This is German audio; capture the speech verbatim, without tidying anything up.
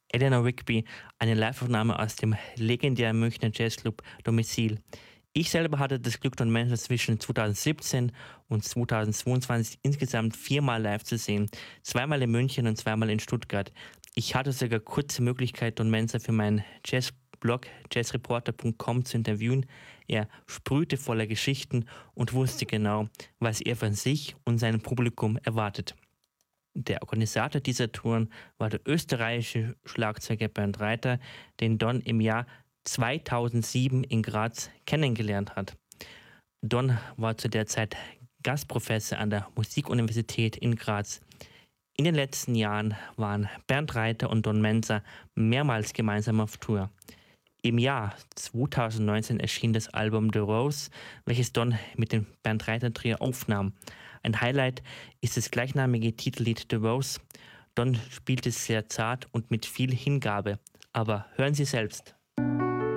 Eleanor Rigby, eine Liveaufnahme aus dem legendären Münchner Jazzclub Domizil. Ich selber hatte das Glück, Don Mensa zwischen zweitausendsiebzehn und zweitausendzweiundzwanzig insgesamt viermal live zu sehen. Zweimal in München und zweimal in Stuttgart. Ich hatte sogar kurze Möglichkeit, Don Mensa für meinen Jazzblog jazzreporter punkt com zu interviewen. Er sprühte voller Geschichten und wusste genau, was er von sich und seinem Publikum erwartet. Der Organisator dieser Touren war der österreichische Schlagzeuger Bernd Reiter, den Don im Jahr zweitausendsieben in Graz kennengelernt hat. Don war zu der Zeit Gastprofessor an der Musikuniversität in Graz. In den letzten Jahren waren Bernd Reiter und Don Mensa mehrmals gemeinsam auf Tour. Im Jahr zweitausendneunzehn erschien das Album The Rose, welches Don mit dem Bernd Reiter Trio aufnahm. Ein Highlight ist das gleichnamige Titellied The Rose. Don spielt es sehr zart und mit viel Hingabe. Aber hören Sie selbst.